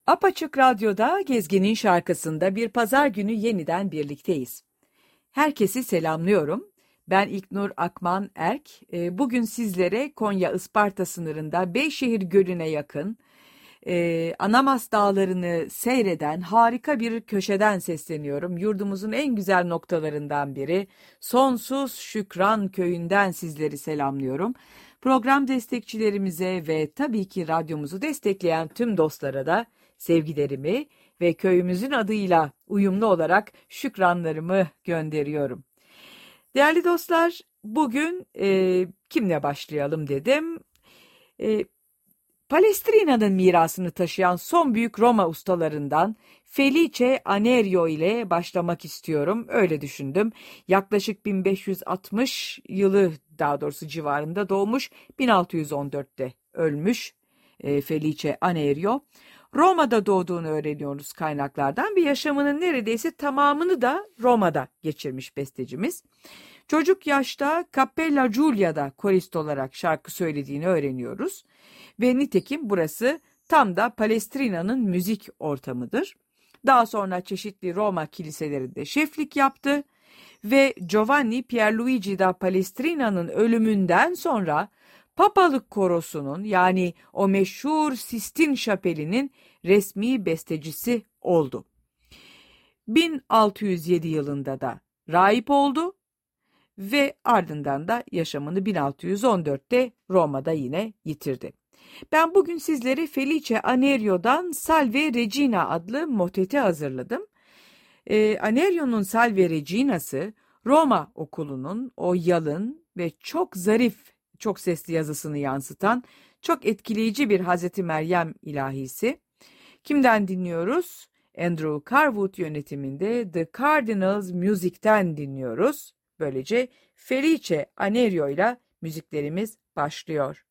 Apaçık Radyo'da Gezgin'in şarkısında bir pazar günü yeniden birlikteyiz. Herkesi selamlıyorum. Ben İlknur Akman Erk. Bugün sizlere Konya Isparta sınırında Beyşehir Gölü'ne yakın Anamas Dağları'nı seyreden harika bir köşeden sesleniyorum. Yurdumuzun en güzel noktalarından biri Sonsuz Şükran Köyü'nden sizleri selamlıyorum. Program destekçilerimize ve tabii ki radyomuzu destekleyen tüm dostlara da sevgilerimi ve köyümüzün adıyla uyumlu olarak şükranlarımı gönderiyorum. Değerli dostlar, bugün kimle başlayalım dedim. Palestrina'nın mirasını taşıyan son büyük Roma ustalarından Felice Anerio ile başlamak istiyorum. Öyle düşündüm. Yaklaşık 1560 yılı civarında doğmuş, 1614'te ölmüş Felice Anerio. Roma'da doğduğunu öğreniyoruz kaynaklardan ve yaşamının neredeyse tamamını da Roma'da geçirmiş bestecimiz. Çocuk yaşta Cappella Giulia'da korist olarak şarkı söylediğini öğreniyoruz. Ve nitekim burası tam da Palestrina'nın müzik ortamıdır. Daha sonra çeşitli Roma kiliselerinde şeflik yaptı ve Giovanni Pierluigi da Palestrina'nın ölümünden sonra Papalık Korosu'nun, yani o meşhur Sistine Şapeli'nin resmi bestecisi oldu. 1607 yılında da rahip oldu ve ardından da yaşamını 1614'te Roma'da yine yitirdi. Ben bugün sizlere Felice Anerio'dan Salve Regina adlı moteti hazırladım. Anerio'nun Salve Regina'sı Roma okulunun o yalın ve çok zarif, çok sesli yazısını yansıtan çok etkileyici bir Hazreti Meryem ilahisi. Kimden dinliyoruz? Andrew Carwood yönetiminde The Cardinals Music'ten dinliyoruz. Böylece Felice Anerio ile müziklerimiz başlıyor.